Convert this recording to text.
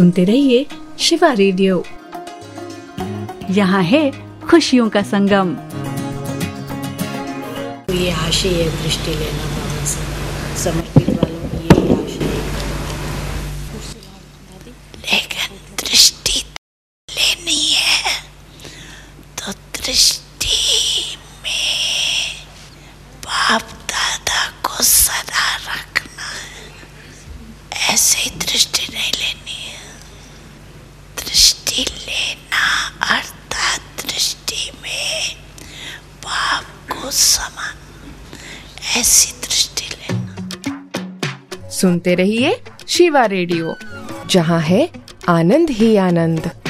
सुनते रहिए शिवा रेडियो। यहाँ है खुशियों का संगम। ये आशय है दृष्टि लेना बाबा से, समर्पित वालों की यही आशय है। लेकिन दृष्टि लेनी है तो दृष्टि में बाप दादा को सदा रखना है। ऐसे ही दृष्टि नहीं लेनी है। दृष्टि लेना अर्थात दृष्टि में बाप को समान, ऐसी दृष्टि लेना। सुनते रहिए शिवा रेडियो, जहाँ है आनंद ही आनंद।